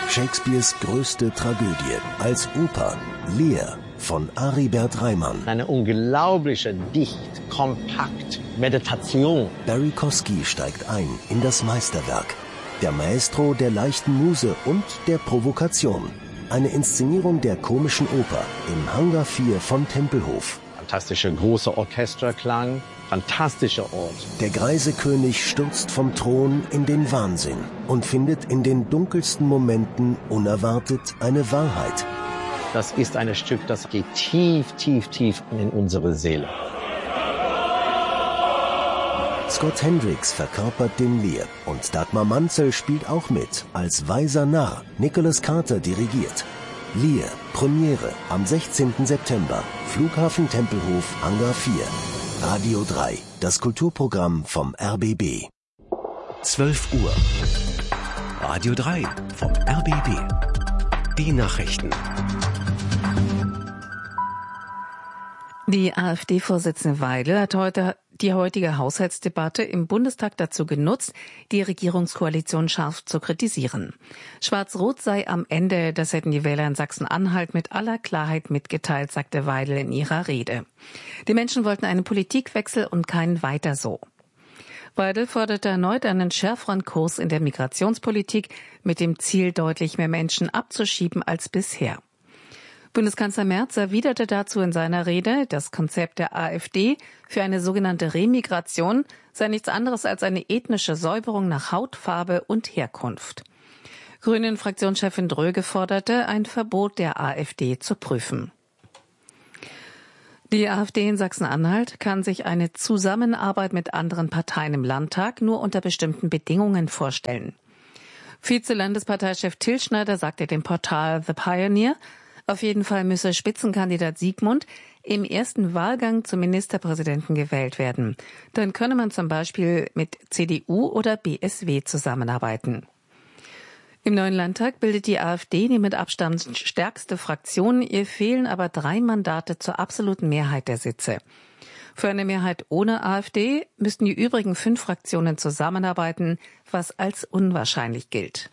Shakespeares größte Tragödie, als Oper Lear von Aribert Reimann. Eine unglaubliche, dicht, kompakt Meditation. Barry Kosky steigt ein in das Meisterwerk. Der Maestro der leichten Muse und der Provokation. Eine Inszenierung der komischen Oper im Hangar 4 von Tempelhof. Fantastischer großer Orchesterklang, fantastischer Ort. Der greise König stürzt vom Thron in den Wahnsinn und findet in den dunkelsten Momenten unerwartet eine Wahrheit. Das ist ein Stück, das geht tief, tief, tief in unsere Seele. Scott Hendricks verkörpert den Lear und Dagmar Manzel spielt auch mit als weiser Narr. Nicholas Carter dirigiert. Lear, Premiere am 16. September, Flughafen Tempelhof, Hangar 4. Radio 3, das Kulturprogramm vom RBB. 12 Uhr. Radio 3 vom RBB. Die Nachrichten. Die AfD-Vorsitzende Weidel hat heute die heutige Haushaltsdebatte im Bundestag dazu genutzt, die Regierungskoalition scharf zu kritisieren. Schwarz-Rot sei am Ende, das hätten die Wähler in Sachsen-Anhalt mit aller Klarheit mitgeteilt, sagte Weidel in ihrer Rede. Die Menschen wollten einen Politikwechsel und keinen Weiter so. Weidel forderte erneut einen schärferen Kurs in der Migrationspolitik mit dem Ziel, deutlich mehr Menschen abzuschieben als bisher. Bundeskanzler Merz erwiderte dazu in seiner Rede, das Konzept der AfD für eine sogenannte Remigration sei nichts anderes als eine ethnische Säuberung nach Hautfarbe und Herkunft. Grünen-Fraktionschefin Dröge forderte, ein Verbot der AfD zu prüfen. Die AfD in Sachsen-Anhalt kann sich eine Zusammenarbeit mit anderen Parteien im Landtag nur unter bestimmten Bedingungen vorstellen. Vize-Landesparteichef Till Schneider sagte dem Portal The Pioneer, auf jeden Fall müsse Spitzenkandidat Siegmund im ersten Wahlgang zum Ministerpräsidenten gewählt werden. Dann könne man zum Beispiel mit CDU oder BSW zusammenarbeiten. Im neuen Landtag bildet die AfD die mit Abstand stärkste Fraktion. Ihr fehlen aber 3 Mandate zur absoluten Mehrheit der Sitze. Für eine Mehrheit ohne AfD müssten die übrigen 5 Fraktionen zusammenarbeiten, was als unwahrscheinlich gilt.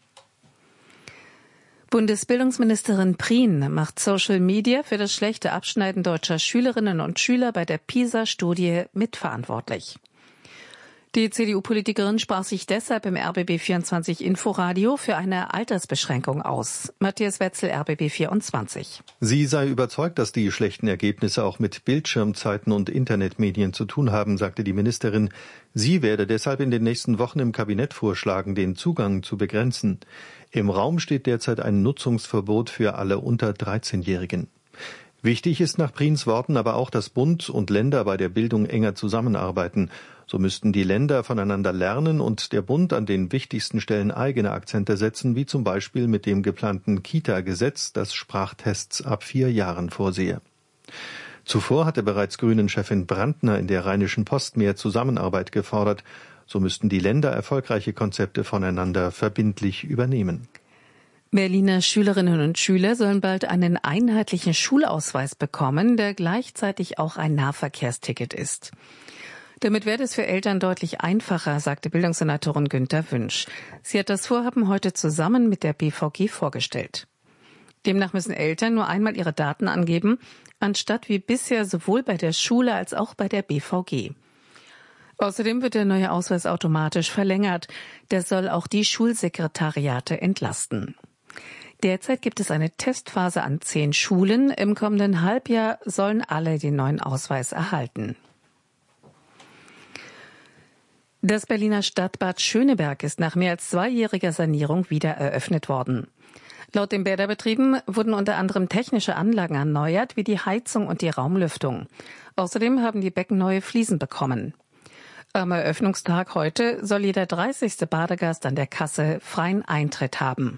Bundesbildungsministerin Prien macht Social Media für das schlechte Abschneiden deutscher Schülerinnen und Schüler bei der PISA-Studie mitverantwortlich. Die CDU-Politikerin sprach sich deshalb im RBB 24 Inforadio für eine Altersbeschränkung aus. Matthias Wetzel, RBB 24. Sie sei überzeugt, dass die schlechten Ergebnisse auch mit Bildschirmzeiten und Internetmedien zu tun haben, sagte die Ministerin. Sie werde deshalb in den nächsten Wochen im Kabinett vorschlagen, den Zugang zu begrenzen. Im Raum steht derzeit ein Nutzungsverbot für alle unter 13-Jährigen. Wichtig ist nach Priens Worten aber auch, dass Bund und Länder bei der Bildung enger zusammenarbeiten. So müssten die Länder voneinander lernen und der Bund an den wichtigsten Stellen eigene Akzente setzen, wie zum Beispiel mit dem geplanten Kita-Gesetz, das Sprachtests ab 4 Jahren vorsehe. Zuvor hatte bereits Grünen-Chefin Brandner in der Rheinischen Post mehr Zusammenarbeit gefordert. So müssten die Länder erfolgreiche Konzepte voneinander verbindlich übernehmen. Berliner Schülerinnen und Schüler sollen bald einen einheitlichen Schulausweis bekommen, der gleichzeitig auch ein Nahverkehrsticket ist. Damit werde es für Eltern deutlich einfacher, sagte Bildungssenatorin Günther Wünsch. Sie hat das Vorhaben heute zusammen mit der BVG vorgestellt. Demnach müssen Eltern nur einmal ihre Daten angeben, anstatt wie bisher sowohl bei der Schule als auch bei der BVG. Außerdem wird der neue Ausweis automatisch verlängert. Der soll auch die Schulsekretariate entlasten. Derzeit gibt es eine Testphase an 10 Schulen. Im kommenden Halbjahr sollen alle den neuen Ausweis erhalten. Das Berliner Stadtbad Schöneberg ist nach mehr als 2-jähriger Sanierung wieder eröffnet worden. Laut den Bäderbetrieben wurden unter anderem technische Anlagen erneuert, wie die Heizung und die Raumlüftung. Außerdem haben die Becken neue Fliesen bekommen. Am Eröffnungstag heute soll jeder 30. Badegast an der Kasse freien Eintritt haben.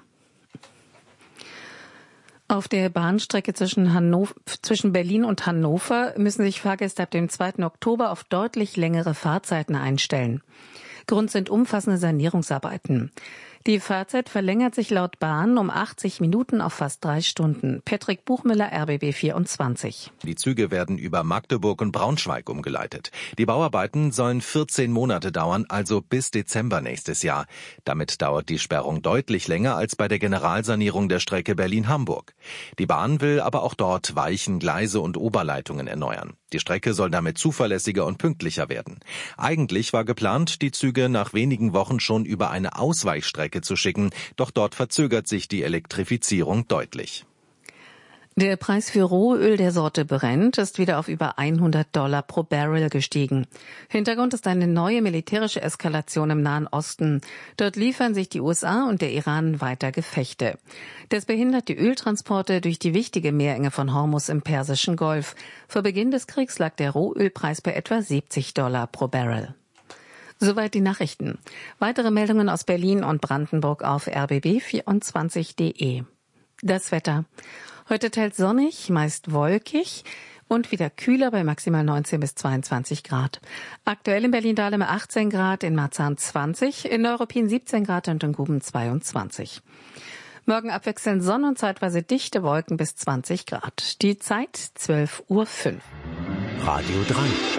Auf der Bahnstrecke zwischen Berlin und Hannover müssen sich Fahrgäste ab dem 2. Oktober auf deutlich längere Fahrzeiten einstellen. Grund sind umfassende Sanierungsarbeiten. Die Fahrzeit verlängert sich laut Bahn um 80 Minuten auf fast 3 Stunden. Patrick Buchmüller, RBB 24. Die Züge werden über Magdeburg und Braunschweig umgeleitet. Die Bauarbeiten sollen 14 Monate dauern, also bis Dezember nächstes Jahr. Damit dauert die Sperrung deutlich länger als bei der Generalsanierung der Strecke Berlin-Hamburg. Die Bahn will aber auch dort Weichen, Gleise und Oberleitungen erneuern. Die Strecke soll damit zuverlässiger und pünktlicher werden. Eigentlich war geplant, die Züge nach wenigen Wochen schon über eine Ausweichstrecke zu schicken, doch dort verzögert sich die Elektrifizierung deutlich. Der Preis für Rohöl der Sorte Brent ist wieder auf über $100 pro Barrel gestiegen. Hintergrund ist eine neue militärische Eskalation im Nahen Osten. Dort liefern sich die USA und der Iran weiter Gefechte. Das behindert die Öltransporte durch die wichtige Meerenge von Hormuz im Persischen Golf. Vor Beginn des Kriegs lag der Rohölpreis bei etwa $70 pro Barrel. Soweit die Nachrichten. Weitere Meldungen aus Berlin und Brandenburg auf rbb24.de. Das Wetter. Heute teils sonnig, meist wolkig und wieder kühler bei maximal 19 bis 22 Grad. Aktuell in Berlin-Dahlem 18 Grad, in Marzahn 20, in Neuruppin 17 Grad und in Guben 22. Morgen abwechselnd Sonne und zeitweise dichte Wolken bis 20 Grad. Die Zeit 12:05 Uhr. Radio 3.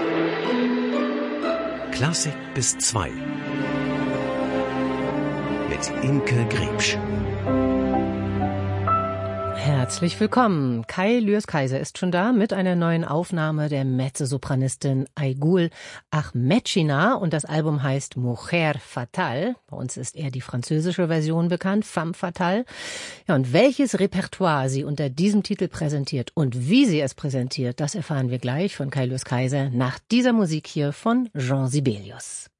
Klassik bis 2. Mit Imke Griebsch. Herzlich willkommen. Kai Lüers-Kaiser ist schon da mit einer neuen Aufnahme der Mezzosopranistin Aigul Ahmedchina und das Album heißt Mujer Fatale. Bei uns ist eher die französische Version bekannt, Femme Fatale. Ja, und welches Repertoire sie unter diesem Titel präsentiert und wie sie es präsentiert, das erfahren wir gleich von Kai Lüers-Kaiser nach dieser Musik hier von Jean Sibelius.